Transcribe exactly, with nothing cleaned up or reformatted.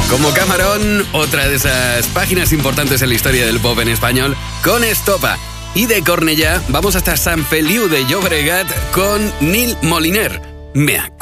Como Camarón, otra de esas páginas importantes en la historia del pop en español, con Estopa. Y de Cornellà vamos hasta Sant Feliu de Llobregat con Nil Moliner. Me acuerdo.